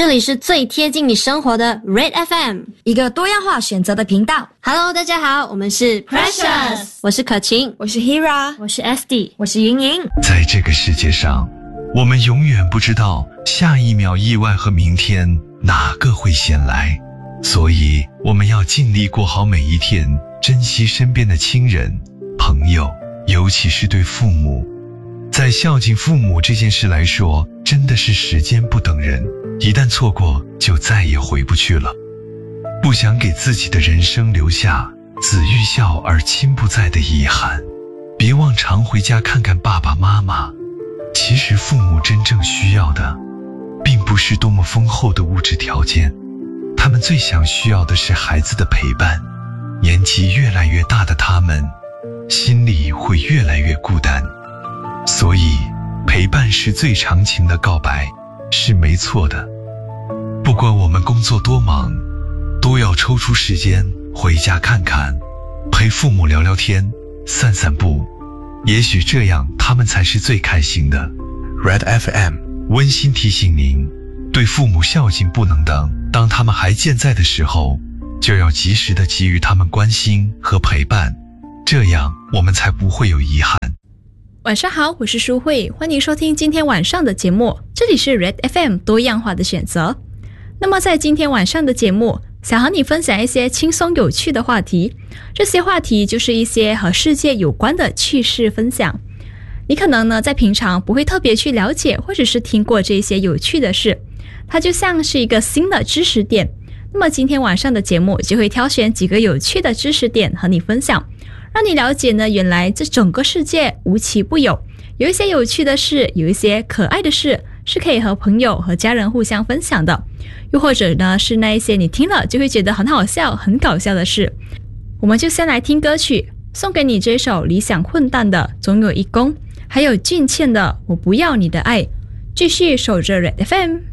里是最贴近你生活的 Red FM， 一个多样化选择的频道。 Hello， 大家好，我们是 Precious， 我是可晴， 我是 Hira， 我是 SD， 我是莹莹。 在这个世界上，我们永远不知道下一秒意外和明天哪个会先来，所以我们要尽力过好每一天，珍惜身边的亲人、朋友，尤其是对父母。在孝敬父母这件事来说，真的是时间不等人，一旦错过就再也回不去了。不想给自己的人生留下子欲孝而亲不在的遗憾，别忘常回家看看爸爸妈妈。其实父母真正需要的并不是多么丰厚的物质条件，他们最想需要的是孩子的陪伴。年纪越来越大的他们，心里会越来越孤单，所以陪伴是最长情的告白，是没错的。不管我们工作多忙，都要抽出时间回家看看，陪父母聊聊天，散散步，也许这样他们才是最开心的。 Red FM 温馨提醒您，对父母孝敬不能等，当他们还健在的时候，就要及时的给予他们关心和陪伴，这样我们才不会有遗憾。 晚上好，我是舒慧，欢迎收听今天晚上的节目，这里是 Red FM 多样化的选择。那么在今天晚上的节目，想和你分享一些轻松有趣的话题，这些话题就是一些和世界有关的趣事分享。你可能呢在平常不会特别去了解或者是听过这些有趣的事，它就像是一个新的知识点。那么今天晚上的节目就会挑选几个有趣的知识点和你分享，让你了解呢原来这整个世界无奇不有，有一些有趣的事，有一些可爱的事是可以和朋友和家人互相分享的，又或者呢是那一些你听了就会觉得很好笑很搞笑的事。我们就先来听歌曲，送给你这首理想混蛋的总有一公，还有俊倩的我不要你的爱。继续守着 Red FM。